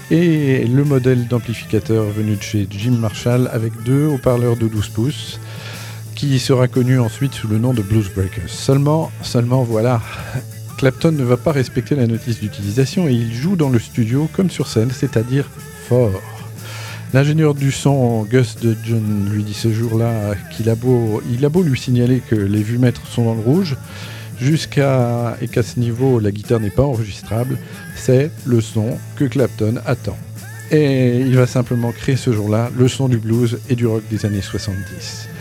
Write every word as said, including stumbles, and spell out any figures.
et le modèle d'amplificateur venu de chez Jim Marshall avec deux haut-parleurs de douze pouces qui sera connu ensuite sous le nom de Blues Breakers. Seulement, seulement voilà, Clapton ne va pas respecter la notice d'utilisation et il joue dans le studio comme sur scène, c'est-à-dire fort. L'ingénieur du son, Gus Dudgeon, lui dit ce jour-là qu'il a beau, il a beau lui signaler que les vumètres sont dans le rouge, jusqu'à et qu'à ce niveau la guitare n'est pas enregistrable, c'est le son que Clapton attend. Et il va simplement créer ce jour-là le son du blues et du rock des années soixante-dix.